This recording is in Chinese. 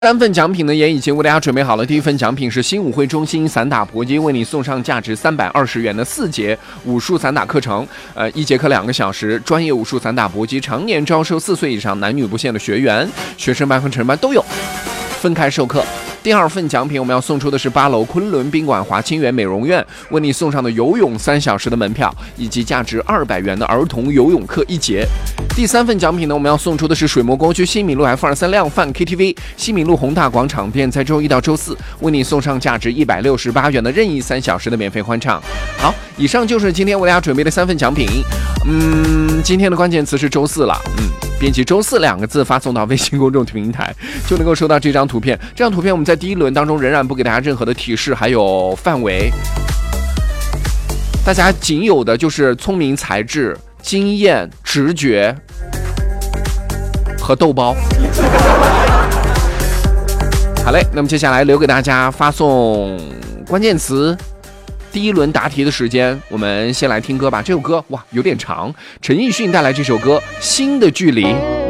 3份奖品呢也已经为大家准备好了。第一份奖品是新武会中心散打搏击为你送上价值320元的4节武术散打课程，一节课2个小时，专业武术散打搏击，常年招收4岁以上男女不限的学员，学生班和成人班都有，分开授课。第二份奖品我们要送出的是8楼昆仑宾馆华清园美容院为你送上的游泳3小时的门票，以及价值200元的儿童游泳课1节。第三份奖品呢，我们要送出的是水墨工区西米路 F23量贩 KTV 西米路宏大广场店，在周一到周四为你送上价值168元的任意3小时的免费欢唱。好，以上就是今天为大家准备的3份奖品。今天的关键词是周四了。编辑周四2个字发送到微信公众平台，就能够收到这张图片。这张图片我们在第一轮当中仍然不给大家任何的提示，还有范围，大家仅有的就是聪明才智、经验、直觉和豆包。好嘞，那么接下来留给大家发送关键词第一轮答题的时间，我们先来听歌吧。这首歌哇有点长，陈奕迅带来这首歌《新的距离》。